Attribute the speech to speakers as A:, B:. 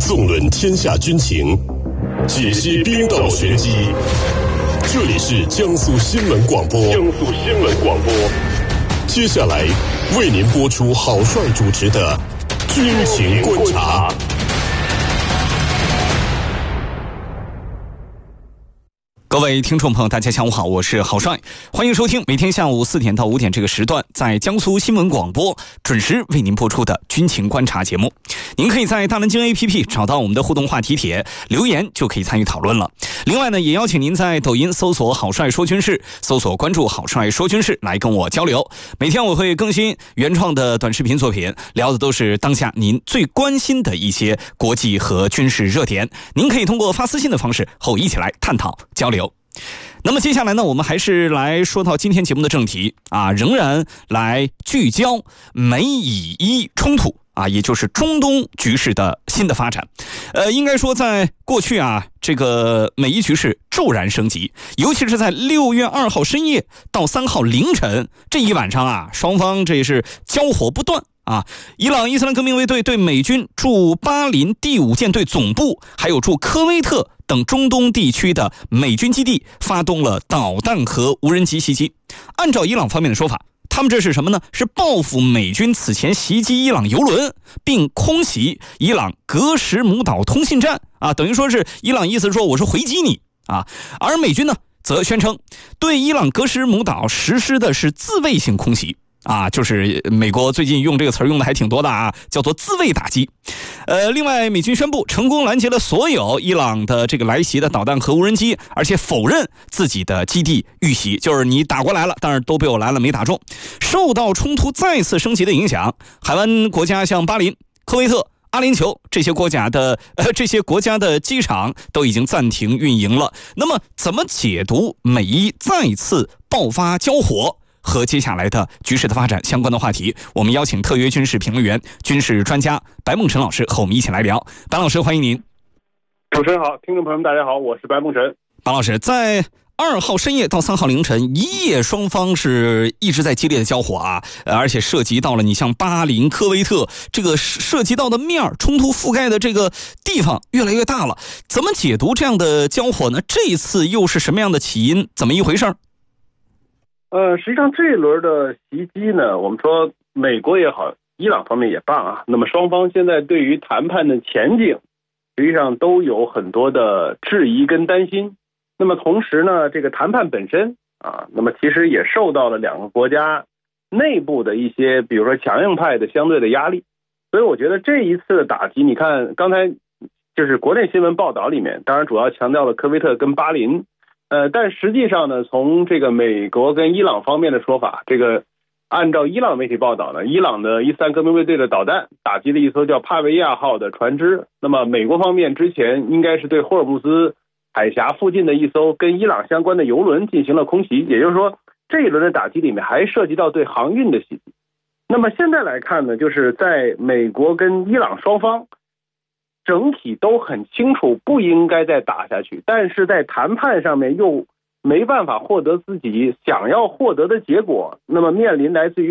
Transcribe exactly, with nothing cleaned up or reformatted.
A: 纵论天下军情，解析兵道玄机。这里是江苏新闻广播。江苏新闻广播，接下来为您播出郝帅主持的军情观察。
B: 各位听众朋友，大家下午好，我是郝帅，欢迎收听每天下午四点到五点这个时段，在江苏新闻广播准时为您播出的军情观察节目。您可以在大南京 A P P 找到我们的互动话题帖，留言就可以参与讨论了。另外呢，也邀请您在抖音搜索郝帅说军事，搜索关注郝帅说军事来跟我交流。每天我会更新原创的短视频作品，聊的都是当下您最关心的一些国际和军事热点。您可以通过发私信的方式和我一起来探讨交流。那么接下来呢，我们还是来说到今天节目的正题啊，仍然来聚焦美以伊冲突啊，也就是中东局势的新的发展。呃，应该说在过去啊，这个美伊局势骤然升级，尤其是在六月二号深夜到三号凌晨这一晚上啊，双方这是交火不断。啊，伊朗伊斯兰革命卫队对美军驻巴林第五舰队总部，还有驻科威特等中东地区的美军基地发动了导弹和无人机袭击。按照伊朗方面的说法，他们这是什么呢？是报复美军此前袭击伊朗油轮，并空袭伊朗格什姆岛通信站啊，等于说是伊朗意思说我是回击你啊。而美军呢，则宣称对伊朗格什姆岛实施的是自卫性空袭。啊，就是美国最近用这个词用的还挺多的啊，叫做自卫打击。呃，另外，美军宣布成功拦截了所有伊朗的这个来袭的导弹和无人机，而且否认自己的基地遇袭，就是你打过来了，但是都被我拦了，没打中。受到冲突再次升级的影响，海湾国家像巴林、科威特、阿联酋这些国家的呃这些国家的机场都已经暂停运营了。那么，怎么解读美伊再次爆发交火？和接下来的局势的发展相关的话题，我们邀请特约军事评论员、军事专家白梦辰老师和我们一起来聊。白老师，欢迎您。
C: 主持人好，听众朋友们大家好，我是白梦辰。
B: 白老师，在二号深夜到三号凌晨一夜，双方是一直在激烈的交火啊，而且涉及到了你像巴林、科威特，这个涉及到的面冲突覆盖的这个地方越来越大了。怎么解读这样的交火呢？这一次又是什么样的起因？怎么一回事？
C: 呃，实际上这一轮的袭击呢，我们说美国也好，伊朗方面也罢啊，那么双方现在对于谈判的前景，实际上都有很多的质疑跟担心。那么同时呢，这个谈判本身啊，那么其实也受到了两个国家内部的一些，比如说强硬派的相对的压力。所以我觉得这一次的打击，你看刚才就是国内新闻报道里面，当然主要强调了科威特跟巴林。呃，但实际上呢，从这个美国跟伊朗方面的说法，这个按照伊朗媒体报道呢，伊朗的伊斯兰革命卫队的导弹打击了一艘叫帕维亚号的船只。那么美国方面之前应该是对霍尔木兹海峡附近的一艘跟伊朗相关的油轮进行了空袭，也就是说这一轮的打击里面还涉及到对航运的袭击。那么现在来看呢，就是在美国跟伊朗双方整体都很清楚不应该再打下去，但是在谈判上面又没办法获得自己想要获得的结果，那么面临来自于